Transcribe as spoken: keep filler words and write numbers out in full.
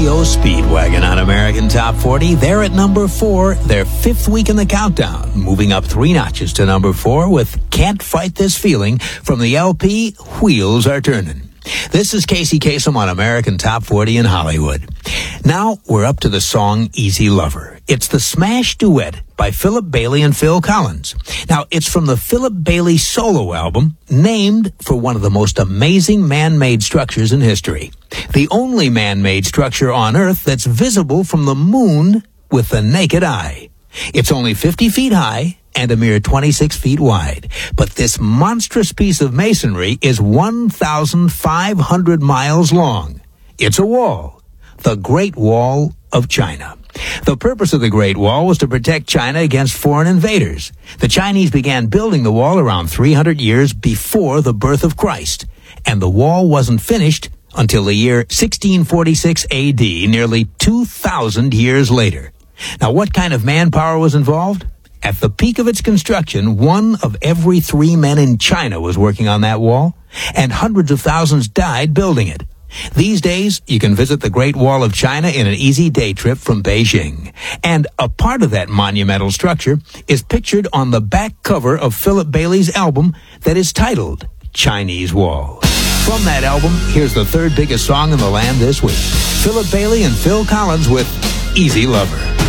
R E O Speedwagon on American Top forty. They're at number four, their fifth week in the countdown, moving up three notches to number four with Can't Fight This Feeling from the L P Wheels Are Turning. This is Casey Kasem on American Top forty in Hollywood. Now we're up to the song Easy Lover. It's the smash duet by Philip Bailey and Phil Collins. Now, it's from the Philip Bailey solo album, named for one of the most amazing man-made structures in history. The only man-made structure on Earth that's visible from the moon with the naked eye. It's only fifty feet high and a mere twenty-six feet wide. But this monstrous piece of masonry is one thousand five hundred miles long. It's a wall, the Great Wall of China. The purpose of the Great Wall was to protect China against foreign invaders. The Chinese began building the wall around three hundred years before the birth of Christ, and the wall wasn't finished until the year sixteen forty-six A D, nearly two thousand years later. Now, what kind of manpower was involved? At the peak of its construction, one of every three men in China was working on that wall, and hundreds of thousands died building it. These days, you can visit the Great Wall of China in an easy day trip from Beijing. And a part of that monumental structure is pictured on the back cover of Philip Bailey's album that is titled Chinese Wall. From that album, here's the third biggest song in the land this week. Philip Bailey and Phil Collins with Easy Lover.